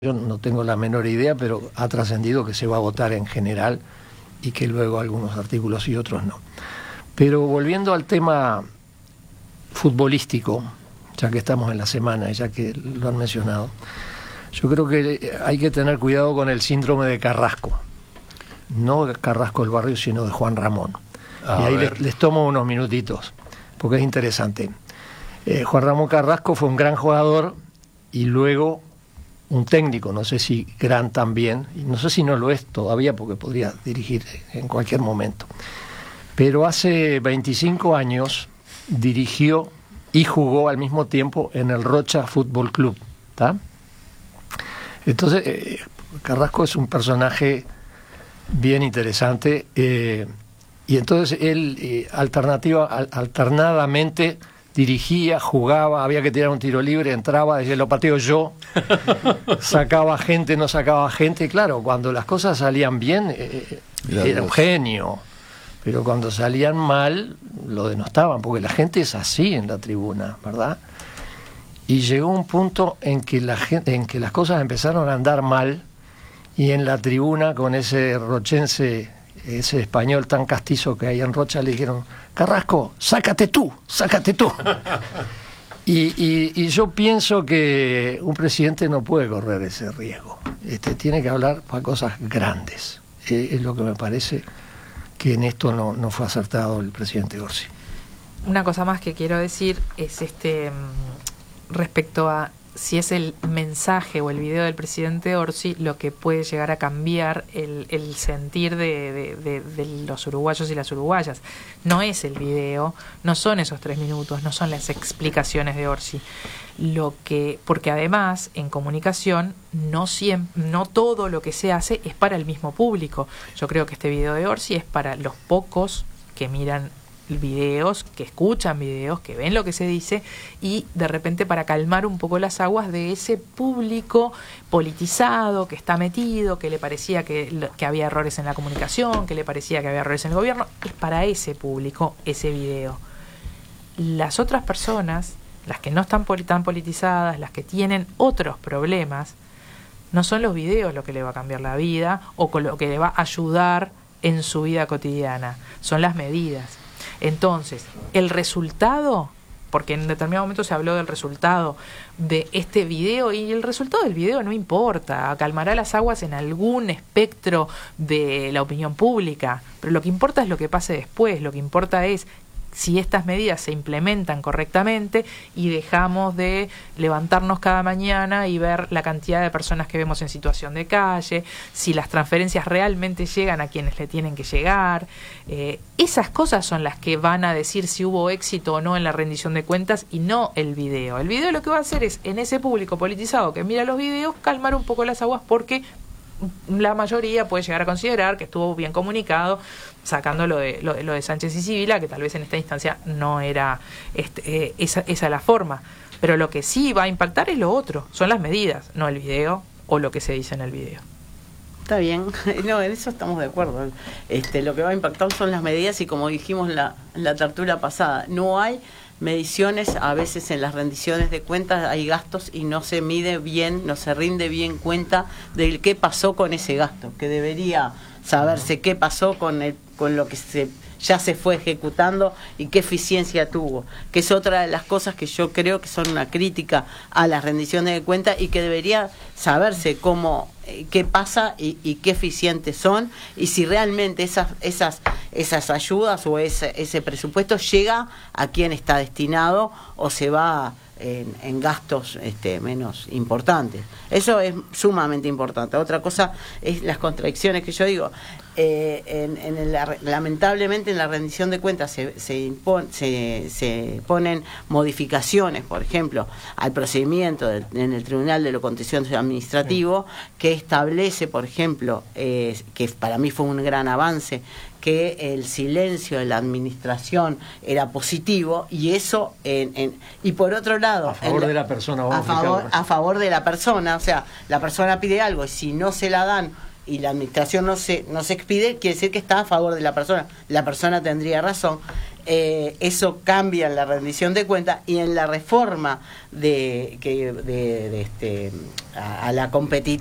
Yo no tengo la menor idea, pero ha trascendido que se va a votar en general y que luego algunos artículos y otros no. Pero volviendo al tema futbolístico, ya que estamos en la semana y ya que lo han mencionado, yo creo que hay que tener cuidado con el síndrome de Carrasco. No de Carrasco del Barrio, sino de Juan Ramón. Y ahí les tomo unos minutitos, porque es interesante. Juan Ramón Carrasco fue un gran jugador y luego un técnico, no sé si gran también, y no sé si no lo es todavía porque podría dirigir en cualquier momento. Pero hace 25 años dirigió y jugó al mismo tiempo en el Rocha Fútbol Club, ¿tá? Entonces, Carrasco es un personaje bien interesante, y entonces él alternadamente dirigía, jugaba, había que tirar un tiro libre, entraba, decía, lo pateo yo, sacaba gente, no sacaba gente. Claro, cuando las cosas salían bien, era un genio, pero cuando salían mal, lo denostaban, porque la gente es así en la tribuna, ¿verdad? Y llegó un punto en que las cosas empezaron a andar mal, y en la tribuna, con ese rochense, ese español tan castizo que hay en Rocha, le dijeron: Carrasco, sácate tú. Y yo pienso que un presidente no puede correr ese riesgo. Tiene que hablar para cosas grandes. Es lo que me parece que en esto no fue acertado el presidente Orsi. Una cosa más que quiero decir es respecto a si es el mensaje o el video del presidente Orsi lo que puede llegar a cambiar el sentir de los uruguayos y las uruguayas. No es el video, no son esos 3 minutos, no son las explicaciones de Orsi. Porque además en comunicación no todo lo que se hace es para el mismo público. Yo creo que este video de Orsi es para los pocos que miran videos, que escuchan videos, que ven lo que se dice, y de repente para calmar un poco las aguas de ese público politizado que está metido, que le parecía que había errores en la comunicación, que le parecía que había errores en el gobierno. Es para ese público ese video. Las otras personas, las que no están tan politizadas, las que tienen otros problemas, no son los videos lo que le va a cambiar la vida o con lo que le va a ayudar en su vida cotidiana, son las medidas. Entonces, el resultado, porque en determinado momento se habló del resultado de este video, y el resultado del video no importa, calmará las aguas en algún espectro de la opinión pública, pero lo que importa es lo que pase después, lo que importa es si estas medidas se implementan correctamente y dejamos de levantarnos cada mañana y ver la cantidad de personas que vemos en situación de calle, si las transferencias realmente llegan a quienes le tienen que llegar. Esas cosas son las que van a decir si hubo éxito o no en la rendición de cuentas, y no el video. El video lo que va a hacer es, en ese público politizado que mira los videos, calmar un poco las aguas, porque la mayoría puede llegar a considerar que estuvo bien comunicado, sacando lo de Sánchez y Sibila, que tal vez en esta instancia no era esa la forma. Pero lo que sí va a impactar es lo otro, son las medidas, no el video o lo que se dice en el video. Está bien, no, en eso estamos de acuerdo. Lo que va a impactar son las medidas, y como dijimos en la tertulia pasada, no hay mediciones. A veces en las rendiciones de cuentas hay gastos y no se mide bien, no se rinde bien cuenta de qué pasó con ese gasto, que debería saberse qué pasó con lo que ya se fue ejecutando y qué eficiencia tuvo, que es otra de las cosas que yo creo que son una crítica a las rendiciones de cuentas, y que debería saberse qué pasa y qué eficientes son, y si realmente esas ayudas o ese presupuesto llega a quien está destinado o se va en gastos menos importantes. Eso es sumamente importante. Otra cosa es las contradicciones que yo digo. Lamentablemente en la rendición de cuentas se ponen modificaciones, por ejemplo, al procedimiento en el Tribunal de lo Contencioso Administrativo, que establece, por ejemplo, que para mí fue un gran avance, que el silencio de la administración era positivo, y eso y por otro lado, a favor de la persona, a favor de la persona. O sea, la persona pide algo y si no se la dan y la administración no se expide, quiere decir que está a favor de la persona. La persona tendría razón. eso cambia en la rendición de cuentas y en la reforma a la competitividad